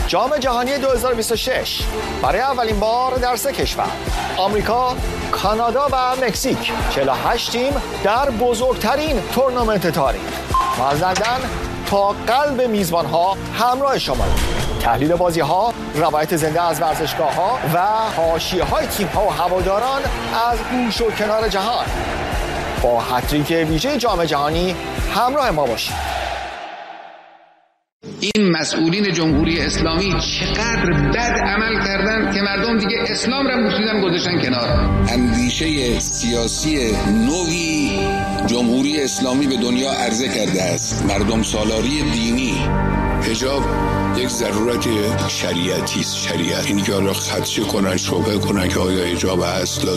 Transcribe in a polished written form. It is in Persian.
جام جهانی 2026 برای اولین بار در 3 کشور آمریکا، کانادا و مکزیک 48 تیم در بزرگترین تورنمنت تاریخ و زدن تا قلب میزبانها همراه شما. تحلیل بازی‌ها، روایت زنده از ورزشگاه‌ها و حاشیه‌های تیم‌ها و هواداران از گوش و کنار جهان. با هتریک ویژه جام جهانی همراه ما باشید. این مسئولین جمهوری اسلامی چقدر بد عمل کردن که مردم دیگه اسلام را بوسیدن گذاشتن کنار. اندیشه سیاسی نوی جمهوری اسلامی به دنیا عرضه کرده است. مردم سالاری دینی. حجاب یک ضرورت شریعتی است. شریعت اینی که حالا خدشه کنن، شبهه کنن که آیا حجاب هست